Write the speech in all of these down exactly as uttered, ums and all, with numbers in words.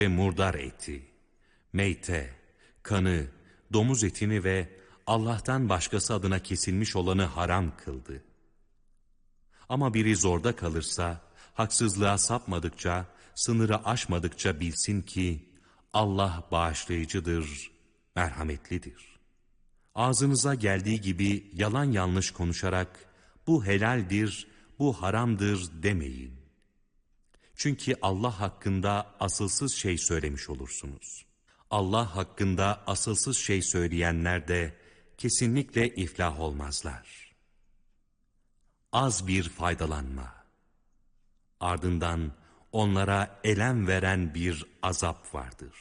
ve murdar eti, meyte, kanı, domuz etini ve Allah'tan başkası adına kesilmiş olanı haram kıldı. Ama biri zorda kalırsa, haksızlığa sapmadıkça, sınırı aşmadıkça bilsin ki Allah bağışlayıcıdır, merhametlidir. Ağzınıza geldiği gibi yalan yanlış konuşarak bu helaldir, bu haramdır demeyin. Çünkü Allah hakkında asılsız şey söylemiş olursunuz. Allah hakkında asılsız şey söyleyenler de kesinlikle iflah olmazlar. Az bir faydalanma. Ardından onlara elem veren bir azap vardır.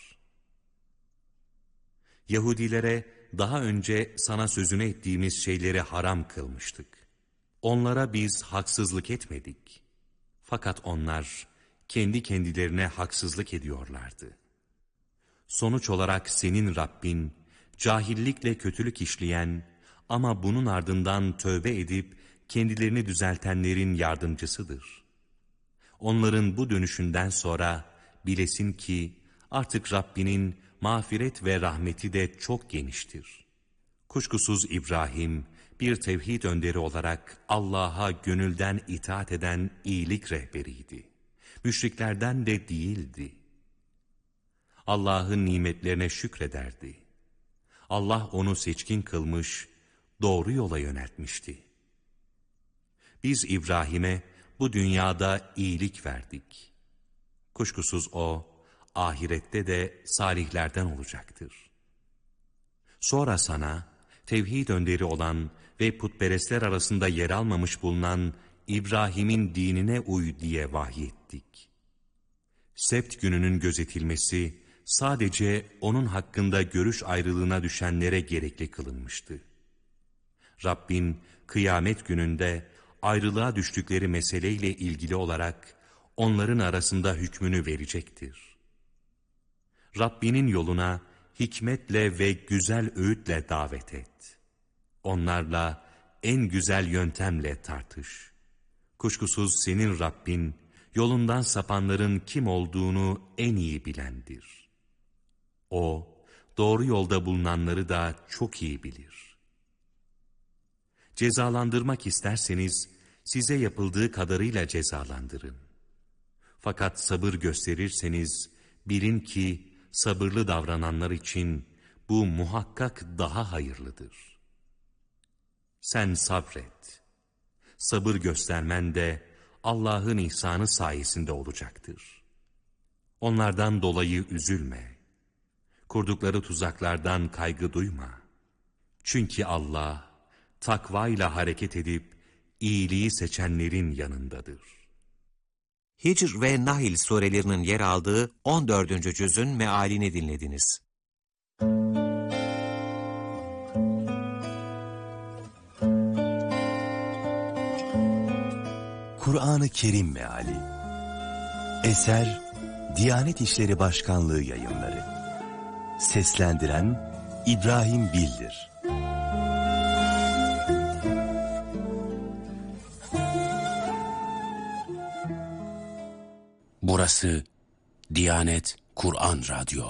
Yahudilere daha önce sana sözünü ettiğimiz şeyleri haram kılmıştık. Onlara biz haksızlık etmedik. Fakat onlar kendi kendilerine haksızlık ediyorlardı. Sonuç olarak senin Rabbin, cahillikle kötülük işleyen ama bunun ardından tövbe edip kendilerini düzeltenlerin yardımcısıdır. Onların bu dönüşünden sonra bilesin ki artık Rabbinin mağfiret ve rahmeti de çok geniştir. Kuşkusuz İbrahim bir tevhid önderi olarak Allah'a gönülden itaat eden iyilik rehberiydi. Müşriklerden de değildi. Allah'ın nimetlerine şükrederdi. Allah onu seçkin kılmış, doğru yola yöneltmişti. Biz İbrahim'e bu dünyada iyilik verdik. Kuşkusuz o, ahirette de salihlerden olacaktır. Sonra sana, tevhid önderi olan ve putperestler arasında yer almamış bulunan İbrahim'in dinine uy diye vahyettik. Sebt gününün gözetilmesi sadece onun hakkında görüş ayrılığına düşenlere gerekli kılınmıştı. Rabbin kıyamet gününde ayrılığa düştükleri meseleyle ilgili olarak onların arasında hükmünü verecektir. Rabbinin yoluna hikmetle ve güzel öğütle davet et. Onlarla en güzel yöntemle tartış. Kuşkusuz senin Rabbin, yolundan sapanların kim olduğunu en iyi bilendir. O, doğru yolda bulunanları da çok iyi bilir. Cezalandırmak isterseniz, size yapıldığı kadarıyla cezalandırın. Fakat sabır gösterirseniz, bilin ki sabırlı davrananlar için bu muhakkak daha hayırlıdır. Sen sabret. Sabır göstermen de Allah'ın ihsanı sayesinde olacaktır. Onlardan dolayı üzülme. Kurdukları tuzaklardan kaygı duyma. Çünkü Allah, takvayla hareket edip iyiliği seçenlerin yanındadır. Hicr ve Nahl surelerinin yer aldığı on dördüncü cüzün mealini dinlediniz. Kur'an-ı Kerim Meali. Eser Diyanet İşleri Başkanlığı Yayınları. Seslendiren İbrahim Bildir. Burası Diyanet Kur'an Radyo.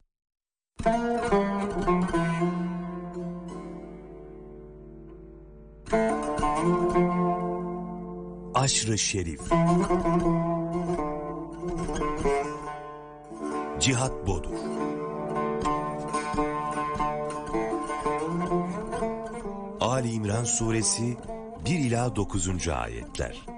Aşr-ı Şerif. Cihat Bodur. Ali İmran Suresi bir ila dokuzuncu ayetler.